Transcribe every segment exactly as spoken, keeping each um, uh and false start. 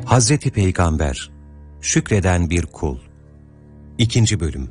Hazreti Peygamber, şükreden bir kul. İkinci bölüm.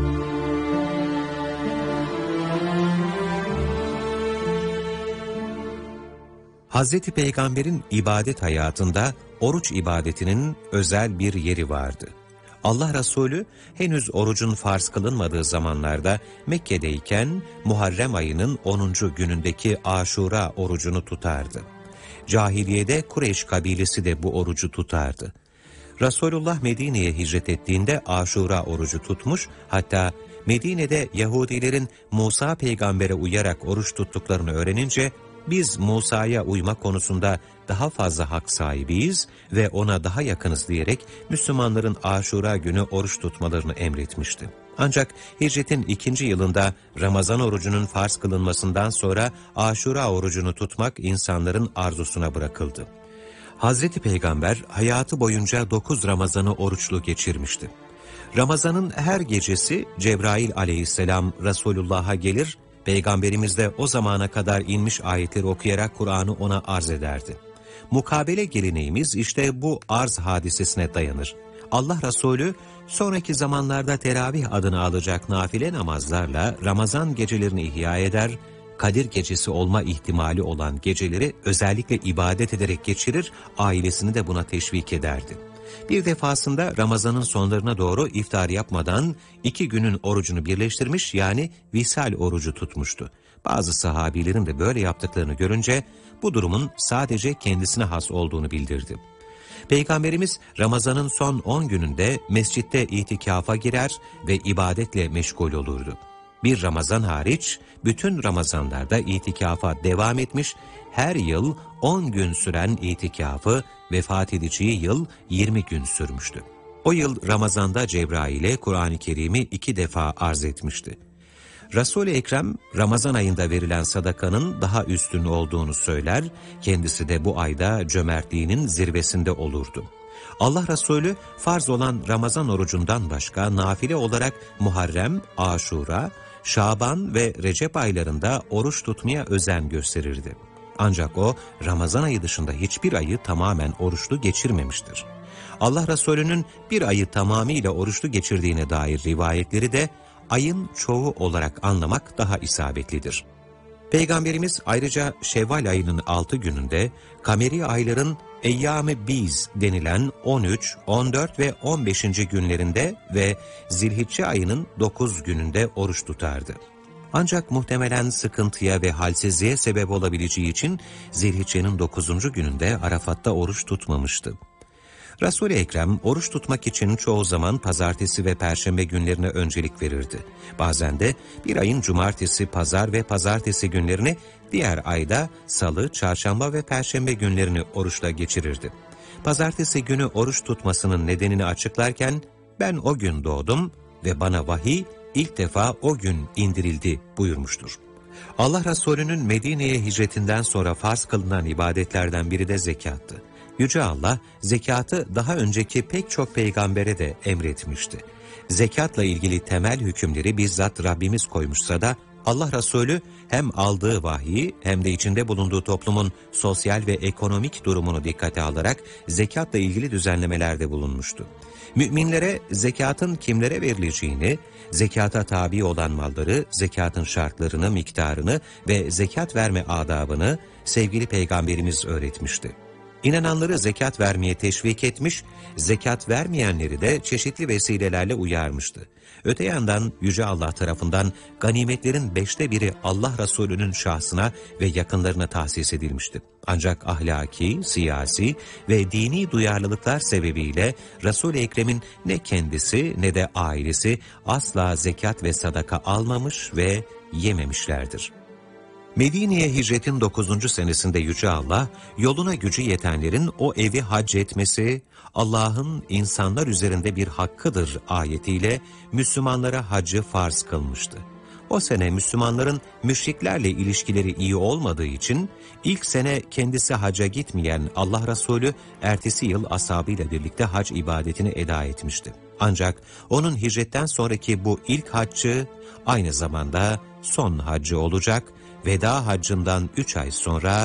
Hazreti Peygamber'in ibadet hayatında oruç ibadetinin özel bir yeri vardı. Allah Resulü henüz orucun farz kılınmadığı zamanlarda Mekke'deyken Muharrem ayının onuncu günündeki Aşura orucunu tutardı. Cahiliyede Kureyş kabilesi de bu orucu tutardı. Resulullah Medine'ye hicret ettiğinde Aşura orucu tutmuş, hatta Medine'de Yahudilerin Musa peygambere uyarak oruç tuttuklarını öğrenince, biz Musa'ya uyma konusunda daha fazla hak sahibiyiz ve ona daha yakınız diyerek Müslümanların Aşura günü oruç tutmalarını emretmişti. Ancak hicretin ikinci yılında Ramazan orucunun farz kılınmasından sonra Aşura orucunu tutmak insanların arzusuna bırakıldı. Hazreti Peygamber hayatı boyunca dokuz Ramazan'ı oruçlu geçirmişti. Ramazan'ın her gecesi Cebrail aleyhisselam Resulullah'a gelir, Peygamberimiz de o zamana kadar inmiş ayetleri okuyarak Kur'an'ı ona arz ederdi. Mukabele geleneğimiz işte bu arz hadisesine dayanır. Allah Resulü sonraki zamanlarda teravih adını alacak nafile namazlarla Ramazan gecelerini ihya eder, Kadir gecesi olma ihtimali olan geceleri özellikle ibadet ederek geçirir, ailesini de buna teşvik ederdi. Bir defasında Ramazan'ın sonlarına doğru iftar yapmadan iki günün orucunu birleştirmiş, yani visal orucu tutmuştu. Bazı sahabilerin de böyle yaptıklarını görünce bu durumun sadece kendisine has olduğunu bildirdi. Peygamberimiz Ramazan'ın son on gününde mescitte itikafa girer ve ibadetle meşgul olurdu. Bir Ramazan hariç bütün Ramazanlarda itikafa devam etmiş, her yıl on gün süren itikafı vefat edeceği yıl yirmi gün sürmüştü. O yıl Ramazan'da Cebrail'e Kur'an-ı Kerim'i iki defa arz etmişti. Resul-i Ekrem Ramazan ayında verilen sadakanın daha üstün olduğunu söyler, kendisi de bu ayda cömertliğinin zirvesinde olurdu. Allah Resulü farz olan Ramazan orucundan başka nafile olarak Muharrem, Aşura, Şaban ve Recep aylarında oruç tutmaya özen gösterirdi. Ancak o Ramazan ayı dışında hiçbir ayı tamamen oruçlu geçirmemiştir. Allah Resulü'nün bir ayı tamamıyla oruçlu geçirdiğine dair rivayetleri de ayın çoğu olarak anlamak daha isabetlidir. Peygamberimiz ayrıca Şevval ayının altı gününde, kameri ayların Eyyâm-ı Biz denilen on üç, on dört ve on beşinci günlerinde ve Zilhicce ayının dokuz gününde oruç tutardı. Ancak muhtemelen sıkıntıya ve halsizliğe sebep olabileceği için Zilhicce'nin dokuzuncu gününde Arafat'ta oruç tutmamıştı. Resul-i Ekrem oruç tutmak için çoğu zaman pazartesi ve perşembe günlerine öncelik verirdi. Bazen de bir ayın cumartesi, pazar ve pazartesi günlerini, diğer ayda salı, çarşamba ve perşembe günlerini oruçla geçirirdi. Pazartesi günü oruç tutmasının nedenini açıklarken, ben o gün doğdum ve bana vahiy ilk defa o gün indirildi buyurmuştur. Allah Resulü'nün Medine'ye hicretinden sonra farz kılınan ibadetlerden biri de zekattı. Yüce Allah, zekatı daha önceki pek çok peygambere de emretmişti. Zekatla ilgili temel hükümleri bizzat Rabbimiz koymuşsa da, Allah Resulü hem aldığı vahyi hem de içinde bulunduğu toplumun sosyal ve ekonomik durumunu dikkate alarak zekatla ilgili düzenlemelerde bulunmuştu. Müminlere zekatın kimlere verileceğini, zekata tabi olan malları, zekatın şartlarını, miktarını ve zekat verme adabını sevgili Peygamberimiz öğretmişti. İnananları zekat vermeye teşvik etmiş, zekat vermeyenleri de çeşitli vesilelerle uyarmıştı. Öte yandan Yüce Allah tarafından ganimetlerin beşte biri Allah Resulü'nün şahsına ve yakınlarına tahsis edilmişti. Ancak ahlaki, siyasi ve dini duyarlılıklar sebebiyle Resul-i Ekrem'in ne kendisi ne de ailesi asla zekat ve sadaka almamış ve yememişlerdir. Medine'ye hicretin dokuzuncu senesinde Yüce Allah, yoluna gücü yetenlerin o evi hac etmesi, Allah'ın insanlar üzerinde bir hakkıdır ayetiyle Müslümanlara haccı farz kılmıştı. O sene Müslümanların müşriklerle ilişkileri iyi olmadığı için ilk sene kendisi hacca gitmeyen Allah Resulü ertesi yıl ashabıyla birlikte hac ibadetini eda etmişti. Ancak onun hicretten sonraki bu ilk haccı aynı zamanda son haccı olacak, veda haccından üç ay sonra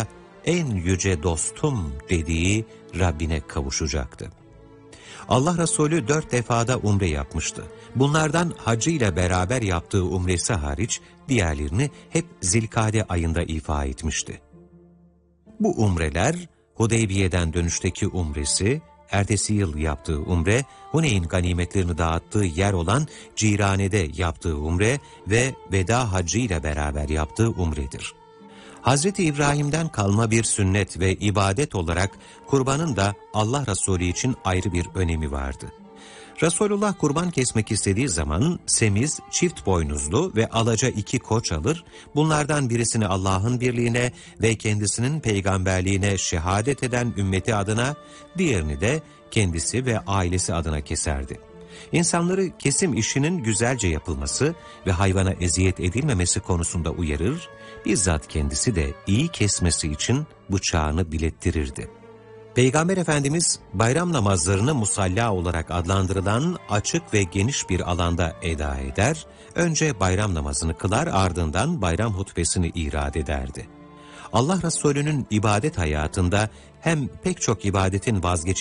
en yüce dostum dediği Rabbine kavuşacaktı. Allah Resulü dört defada umre yapmıştı. Bunlardan hacı ile beraber yaptığı umresi hariç diğerlerini hep Zilkade ayında ifa etmişti. Bu umreler Hudeybiye'den dönüşteki umresi, ertesi yıl yaptığı umre, Huneyn ganimetlerini dağıttığı yer olan Cirane'de yaptığı umre ve veda haccı ile beraber yaptığı umredir. Hazreti İbrahim'den kalma bir sünnet ve ibadet olarak kurbanın da Allah Resulü için ayrı bir önemi vardı. Resulullah kurban kesmek istediği zaman semiz, çift boynuzlu ve alaca iki koç alır, bunlardan birisini Allah'ın birliğine ve kendisinin peygamberliğine şehadet eden ümmeti adına, diğerini de kendisi ve ailesi adına keserdi. İnsanları kesim işinin güzelce yapılması ve hayvana eziyet edilmemesi konusunda uyarır, bizzat kendisi de iyi kesmesi için bıçağını bilettirirdi. Peygamber Efendimiz bayram namazlarını musalla olarak adlandırılan açık ve geniş bir alanda eda eder, önce bayram namazını kılar ardından bayram hutbesini irad ederdi. Allah Resulü'nün ibadet hayatında hem pek çok ibadetin vazgeçilmesi